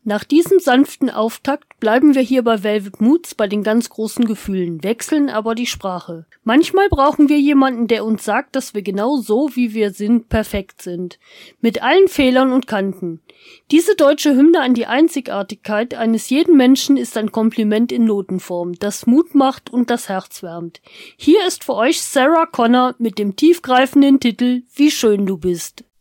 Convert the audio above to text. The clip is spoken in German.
Nach diesem sanften Auftakt bleiben wir hier bei Velvet Moods bei den ganz großen Gefühlen, wechseln aber die Sprache. Manchmal brauchen wir jemanden, der uns sagt, dass wir genau so, wie wir sind, perfekt sind. Mit allen Fehlern und Kanten. Diese deutsche Hymne an die Einzigartigkeit eines jeden Menschen ist ein Kompliment in Notenform, das Mut macht und das Herz wärmt. Hier ist für euch Sarah Connor mit dem tiefgreifenden Titel »Wie schön du bist«.